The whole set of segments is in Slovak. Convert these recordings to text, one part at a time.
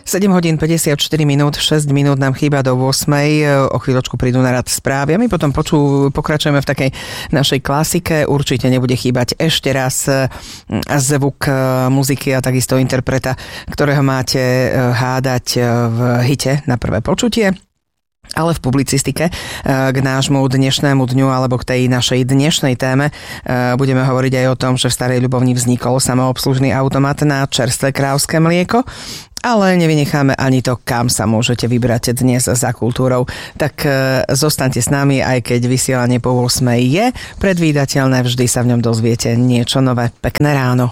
7 hodín 54 minút, 6 minút nám chýba do 8. O chvíľočku prídu na rad správy a my potom pokračujeme v takej našej klasike. Určite nebude chýbať ešte raz zvuk muziky a takisto interpreta, ktorého máte hádať v hite na prvé počutie. Ale v publicistike k nášmu dnešnému dňu alebo k tej našej dnešnej téme budeme hovoriť aj o tom, že v Starej Ľubovni vznikol samoobslužný automat na čerstvé krávské mlieko, ale nevynecháme ani to, kam sa môžete vybrať dnes za kultúrou. Tak zostaňte s nami, aj keď vysielanie po 8 je predvídateľné, vždy sa v ňom dozviete niečo nové. Pekné ráno.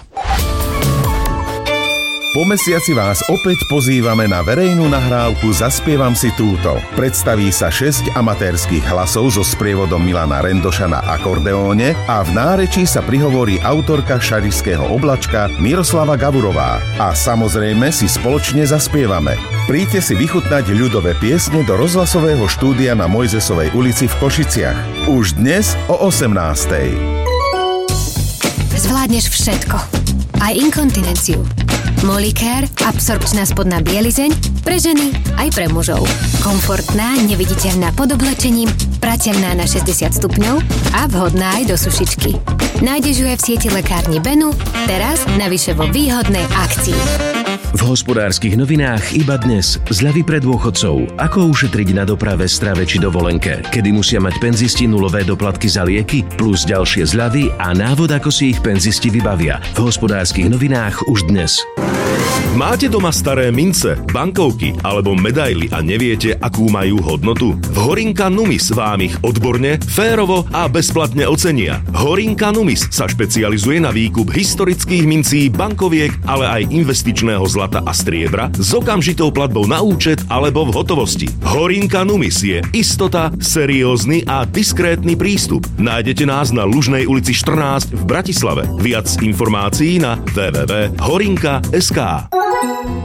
Po mesiaci vás opäť pozývame na verejnú nahrávku Zaspievam si túto. Predstaví sa 6 amatérskych hlasov so sprievodom Milana Rendoša na akordeóne a v nárečí sa prihovorí autorka šarišského oblačka Miroslava Gavurová. A samozrejme si spoločne zaspievame. Príďte si vychutnať ľudové piesne do rozhlasového štúdia na Mojzesovej ulici v Košiciach. Už dnes o 18:00. Zvládneš všetko. Aj inkontinenciu. Molicare, absorpčná spodná bielizeň, pre ženy aj pre mužov. Komfortná, neviditeľná pod oblečením, prateľná na 60 stupňov a vhodná aj do sušičky. Nájdeš ju aj v sieti lekárni Benu, teraz navyše vo výhodnej akcii. V Hospodárskych novinách iba dnes zľavy pre dôchodcov. Ako ušetriť na doprave, strave či dovolenke. Kedy musia mať penzisti nulové doplatky za lieky, plus ďalšie zľavy a návod, ako si ich penzisti vybavia. V Hospodárskych novinách už dnes. Máte doma staré mince, bankovky alebo medaily a neviete, akú majú hodnotu? V Horinka Numis vám ich odborne, férovo a bezplatne ocenia. Horinka Numis sa špecializuje na výkup historických mincí, bankoviek, ale aj investičného zlata a striebra s okamžitou platbou na účet alebo v hotovosti. Horinka Numis je istota, seriózny a diskrétny prístup. Nájdete nás na Lužnej ulici 14 v Bratislave. Viac informácií na www.horinka.sk.